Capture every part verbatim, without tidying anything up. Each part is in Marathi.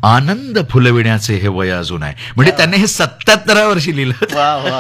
आनंद फुलविण्याचे हे वय अजून आहे. म्हणजे त्यांनी हे सत्याहत्तराव्या वर्षी लिहिलं.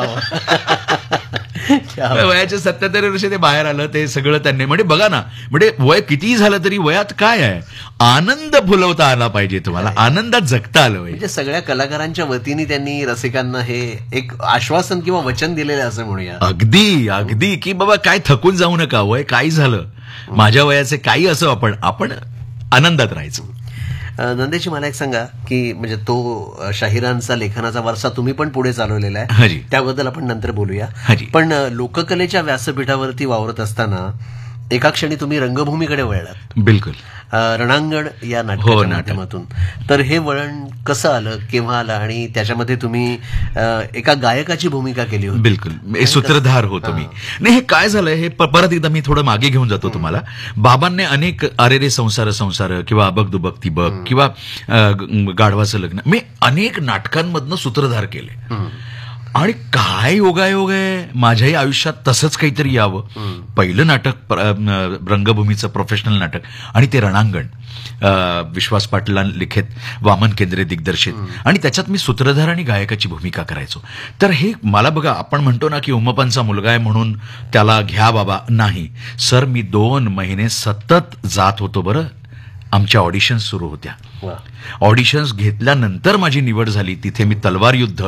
वयाच्या सत्याहत्तर वर्षी ते बाहेर आलं. ते सगळं त्यांनी म्हणजे बघा ना, म्हणजे वय कितीही झालं तरी वयात काय आहे, आनंद फुलवता आला पाहिजे, तुम्हाला आनंदात जगता आलं पाहिजे. म्हणजे सगळ्या कलाकारांच्या वतीने त्यांनी रसिकांना हे एक आश्वासन किंवा वचन दिलेलं असं म्हणूया. अगदी अगदी की बाबा काय थकून जाऊ नका, वय काही झालं, माझ्या वयाचे काही असं आपण आपण आनंदात राहायचं. नंदेशी, मला एक सांगा की म्हणजे तो शाहिरांचा लेखनाचा वारसा तुम्ही पण पुढे चालवलेला आहे, त्याबद्दल आपण नंतर बोलूया. पण लोककलेच्या व्यासपीठावरती वावरत असताना एका क्षणी तुम्ही रंगभूमीकडे वळलात. बिलकुल. रणांगण या नाटकाच्या माध्यमातून. तर हे वळण कसं आलं, केव्हा आलं, आणि त्याच्यामध्ये तुम्ही एका गायकाची भूमिका केली होती. बिलकुल, सूत्रधार होतो मी. नाही, हे काय झालंय हे परत एकदा मी थोडं मागे घेऊन जातो तुम्हाला. बाबांनी अनेक अरे रे संसार संसार किंवा अबक दुबक तिबक किंवा गाढवाचं लग्न, मी अनेक नाटकांमधनं सूत्रधार केले. आणि काय योगायोग आहे, माझ्याही आयुष्यात तसंच काहीतरी यावं. पहिलं नाटक रंगभूमीचं प्रोफेशनल नाटक, आणि ते रणांगण, विश्वास पाटलां लिखित, वामन केंद्रे दिग्दर्शित, आणि त्याच्यात मी सूत्रधार आणि गायकाची भूमिका करायचो. तर हे मला बघा, आपण म्हणतो ना की उम्मपांचा मुलगा आहे म्हणून त्याला घ्या बाबा, नाही सर, मी दोन महिने सतत जात होतो बरं. आमच्या ऑडिशन्स सुरू होत्या. ऑडिशन्स घेतल्यानंतर माझी निवड झाली. तिथे मी तलवार युद्ध,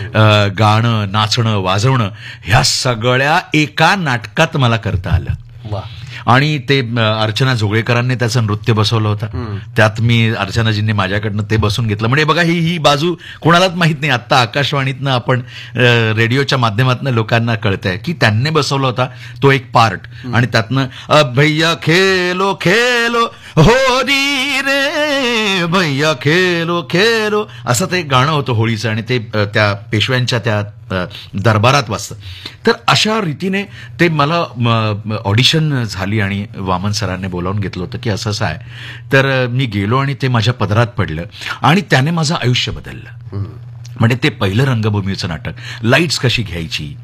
गाणं, नाचणं, वाजवणं ह्या सगळ्या एका नाटकात मला करता आलं. आणि ते अर्चना जोगळेकरांनी त्याचं नृत्य बसवलं होतं. त्यात मी अर्चनाजींनी माझ्याकडनं ते बसून घेतलं. म्हणजे बघा, ही ही बाजू कोणालाच माहित नाही. आता आकाशवाणीतनं आपण रेडिओच्या माध्यमातून लोकांना कळतंय की त्यांनी बसवला होता तो एक पार्ट. आणि त्यातनं भैया खेलो खेलो होरी रे, भैया खेलो खेलो, असं ते गाणं होतं होळीचं. आणि ते त्या पेशव्यांच्या त्या दरबारात वाजतं. तर अशा रीतीने ते मला ऑडिशन झाली आणि वामन सरांनी बोलावून घेतलं होतं की असं असं आहे. तर मी गेलो आणि ते माझ्या पदरात पडलं आणि त्याने माझं आयुष्य बदललं. म्हणजे ते पहिलं रंगभूमीचं नाटक, लाईट्स कशी घ्यायची,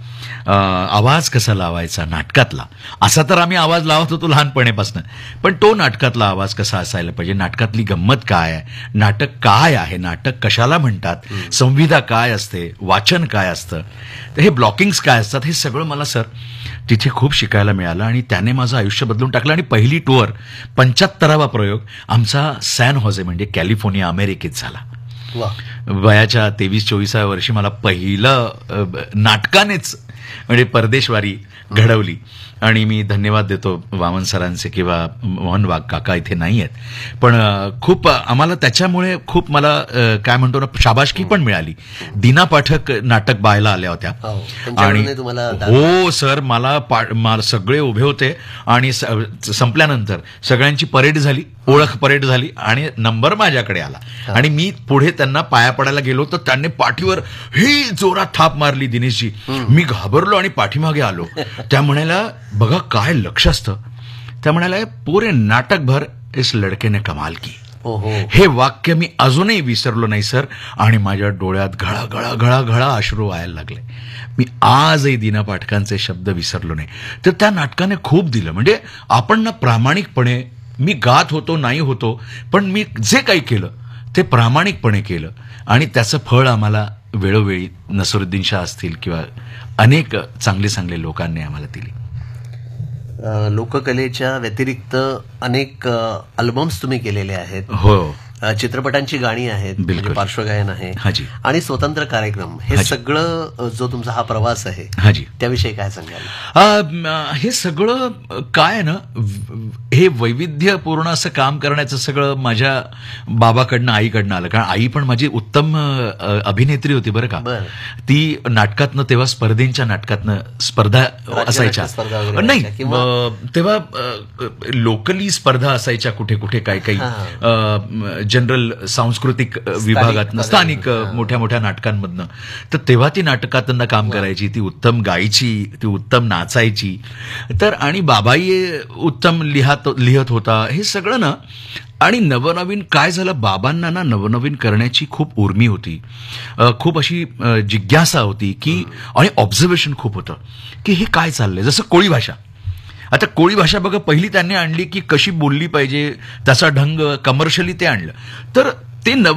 आवाज कसा लावायचा नाटकातला, असा तर आम्ही आवाज लावत होतो लहानपणीपासून, पण तो नाटकातला आवाज कसा असायला पाहिजे, नाटकातली गंमत काय आहे, नाटक काय आहे, नाटक कशाला म्हणतात, संविधा काय असते, वाचन काय असतं, तर हे ब्लॉकिंग्स काय असतात, हे सगळं मला सर तिथे खूप शिकायला मिळालं. आणि त्याने माझं आयुष्य बदलून टाकलं. आणि पहिली टूर, पंच्याहत्तरावा प्रयोग आमचा सॅन होजे म्हणजे कॅलिफोर्निया अमेरिकेत झाला. वयाच्या तेवीस चोवीसाव्या वर्षी मला पहिलं नाटकानेच म्हणजे परदेशवारी घडवली. आणि मी धन्यवाद देतो वामन सरांचे किंवा मोहन वाघ काका इथे नाही आहेत, पण खूप आम्हाला त्याच्यामुळे खूप मला काय म्हणतो ना शाबासकी पण मिळाली. दीना पाठक नाटक बायला आल्या होत्या. आणि हो सर, मला सगळे उभे होते आणि संपल्यानंतर सगळ्यांची परेड झाली, ओळख परेड झाली आणि नंबर माझ्याकडे आला. आणि मी पुढे त्यांना पाया पडायला गेलो तर त्यांनी पाठीवर ही जोरात थाप मारली दिनेशजी. मी घाबरलो आणि पाठीमागे आलो. त्या म्हणायला, बघा काय लक्ष असतं, त्या म्हणाला पुरे नाटकभर इस लडके ने कमाल की. हे वाक्य मी अजूनही विसरलो नाही सर. आणि माझ्या डोळ्यात घळा घळा घळा घळा अश्रू व्हायला लागले. मी आजही दीना पाठकांचे शब्द विसरलो नाही. तर त्या नाटकाने खूप दिलं. म्हणजे आपण ना प्रामाणिकपणे, मी गात होतो नाही होतो, पण मी जे काही केलं ते प्रामाणिकपणे केलं आणि त्याचं फळ आम्हाला वेळोवेळी नसरुद्दीन शाह असतील किंवा अनेक चांगले चांगले लोकांनी आम्हाला दिली. लोककलेच्या व्यतिरिक्त अनेक अल्बम्स तुम्ही केलेले आहेत. हो, चित्रपटांची गाणी आहेत, म्हणजे पार्श्वगायन आहे आणि स्वतंत्र कार्यक्रम, हे सगळं जो तुमचा हा प्रवास आहे त्याविषयी काय सांगाल? हे सगळं काय ना, हे वैविध्यपूर्ण असं काम करण्याचं सगळं माझ्या बाबाकडनं आईकडनं आलं. कारण आई पण माझी उत्तम अभिनेत्री होती बरं का. ती नाटकातनं, तेव्हा स्पर्धेंच्या नाटकातनं स्पर्धा असायच्या नाही, तेव्हा लोकली स्पर्धा असायच्या कुठे कुठे काही काही जनरल सांस्कृतिक विभागातनं, स्थानिक मोठ्या मोठ्या नाटकांमधनं. तर तेव्हा ती नाटकातनं काम करायची, ती उत्तम गायची, ती उत्तम नाचायची. तर आणि बाबाई उत्तम लिहात लिहत होता, हे सगळं ना. आणि नवनवीन काय झालं, बाबांना ना नवनवीन करण्याची खूप उर्मी होती, खूप अशी जिज्ञासा होती की, आणि ऑब्झर्वेशन खूप होतं की हे काय चाललंय. जसं कोळी भाषा, आता कोळी भाषा बघा पहिली त्यांनी आणली की कशी बोलली पाहिजे, त्याचा ढंग कमर्शियली ते आणलं. तर ते नव